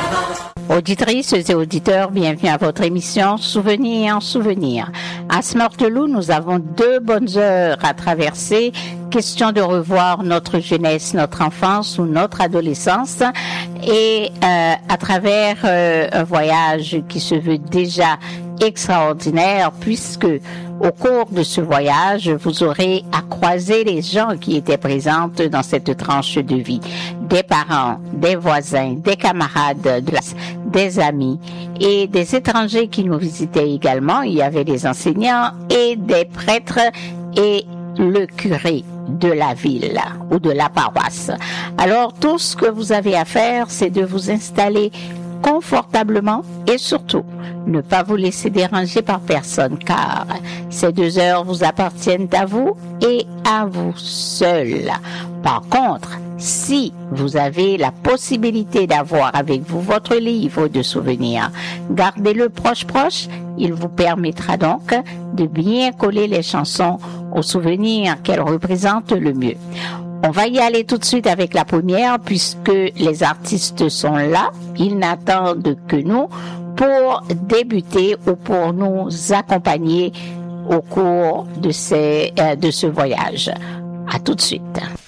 Auditrices et auditeurs, bienvenue à votre émission Souvenirs, Souvenirs. À Smurtelou, nous avons 2 bonnes heures à traverser. Question de revoir notre jeunesse, notre enfance ou notre adolescence et à travers un voyage qui se veut déjà extraordinaire puisque au cours de ce voyage, vous aurez à croiser les gens qui étaient présents dans cette tranche de vie. Des parents, des voisins, des camarades, des amis et des étrangers qui nous visitaient également. Il y avait des enseignants et des prêtres et le curé de la ville ou de la paroisse. Alors, tout ce que vous avez à faire, c'est de vous installer confortablement et surtout ne pas vous laisser déranger par personne car ces 2 heures vous appartiennent à vous et à vous seul. Par contre, si vous avez la possibilité d'avoir avec vous votre livre de souvenirs, gardez-le proche, il vous permettra donc de bien coller les chansons aux souvenirs qu'elles représentent le mieux. On va y aller tout de suite avec la première puisque les artistes sont là. Ils n'attendent que nous pour débuter ou pour nous accompagner au cours de ce voyage. À tout de suite.